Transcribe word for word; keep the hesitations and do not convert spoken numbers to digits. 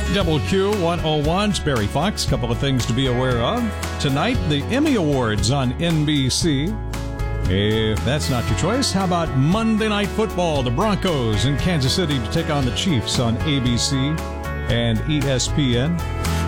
Double Q one oh one's Barry Fox. Couple of things to be aware of. Tonight, the Emmy Awards on N B C. If that's not your choice, how about Monday Night Football? The Broncos in Kansas City to take on the Chiefs on A B C and E S P N.